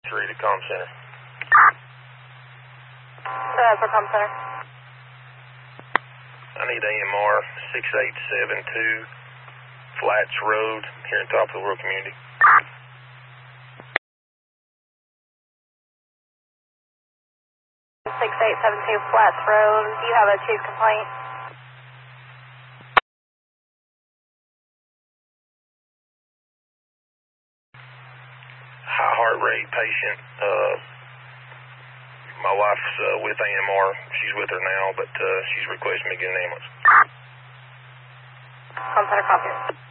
3 to comm center. For comm center. I need AMR 6872 Flats Road here in Top of the World Community. 6872 Flats Road. Do you have a chief complaint? High heart rate patient. My wife's with AMR. She's with her now, but she's requesting me to get an ambulance. Comm center, copy.